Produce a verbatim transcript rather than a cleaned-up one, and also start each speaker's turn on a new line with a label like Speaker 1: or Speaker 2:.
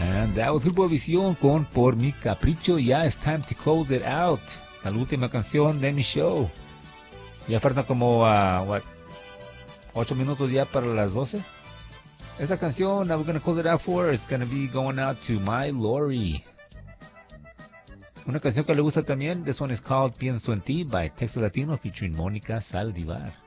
Speaker 1: And that was Grupo Visión con Por Mi Capricho. Ya it's time to close it out. La última canción de mi show. Ya falta como, uh, what, ocho minutos ya para las doce. Esa canción that we're going to close it out for is going to be going out to My Lori. Una canción que le gusta también. This one is called Pienso en Ti by Texas Latino featuring Mónica Saldivar.